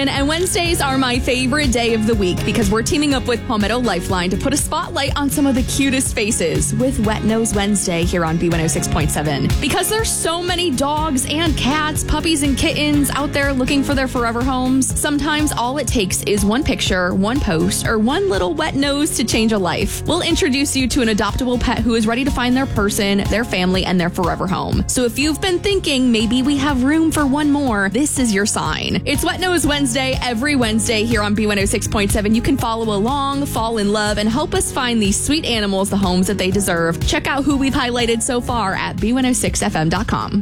Allison, and Wednesdays are my favorite day of the week because we're teaming up with Palmetto Lifeline to put a spotlight on some of the cutest faces with Wet Nose Wednesday here on B106.7. Because there's so many dogs and cats, puppies and kittens out there looking for their forever homes, sometimes all it takes is one picture, one post, or one little wet nose to change a life. We'll introduce you to an adoptable pet who is ready to find their person, their family, and their forever home. So if you've been thinking maybe we have room for one more, this is your sign. It's Wet Nose Wednesday every Wednesday here on B106.7. You can follow along, fall in love, and help us find these sweet animals the homes that they deserve. Check out who we've highlighted so far at B106FM.com.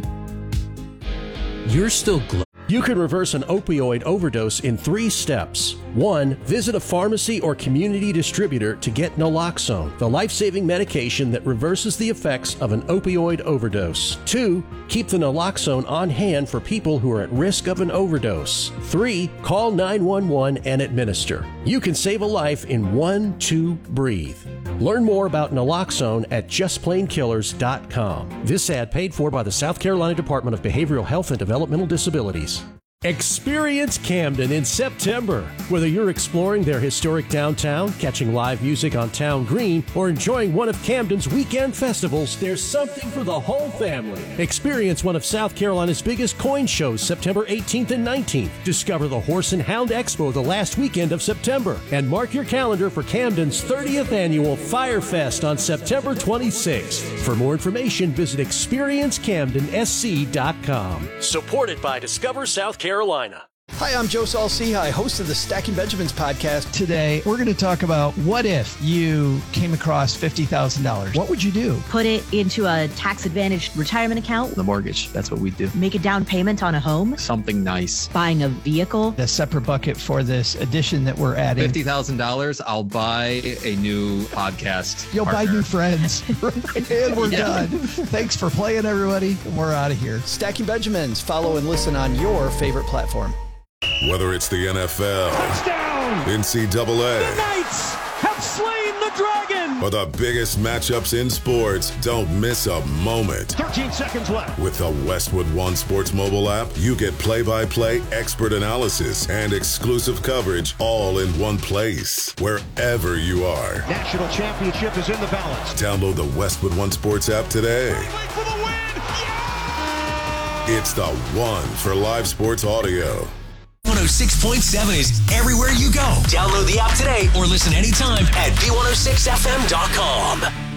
You're still You can reverse an opioid overdose in 3 steps. 1. Visit a pharmacy or community distributor to get naloxone, the life-saving medication that reverses the effects of an opioid overdose. 2. Keep the naloxone on hand for people who are at risk of an overdose. 3. Call 911 and administer. You can save a life in 1, 2, breathe. Learn more about naloxone at justplainkillers.com. This ad paid for by the South Carolina Department of Behavioral Health and Developmental Disabilities. Experience Camden in September. Whether you're exploring their historic downtown, catching live music on Town Green, or enjoying one of Camden's weekend festivals, there's something for the whole family. Experience one of South Carolina's biggest coin shows September 18th and 19th. Discover the Horse and Hound Expo the last weekend of September. And mark your calendar for Camden's 30th annual Fire Fest on September 26th. For more information, visit ExperienceCamdenSC.com. Supported by Discover South Carolina. Hi, I'm Joe Saul-Sehy, host of the Stacking Benjamins podcast. Today, we're going to talk about what if you came across $50,000? What would you do? Put it into a tax-advantaged retirement account. The mortgage, that's what we do. Make a down payment on a home. Something nice. Buying a vehicle. A separate bucket for this addition that we're adding. $50,000, I'll buy a new podcast. You'll partner. buy new friends. And we're done. Thanks for playing, everybody. We're out of here. Stacking Benjamins. Follow and listen on your favorite platform. Whether it's the NFL, touchdown, NCAA, the Knights have slain the dragon, or the biggest matchups in sports, don't miss a moment. 13 seconds left. With the Westwood One Sports mobile app, you get play-by-play expert analysis and exclusive coverage all in one place, wherever you are. National championship is in the balance. Download the Westwood One Sports app today. For the win. Yeah! It's the one for live sports audio. 106.7 is everywhere you go. Download the app today or listen anytime at B106FM.com.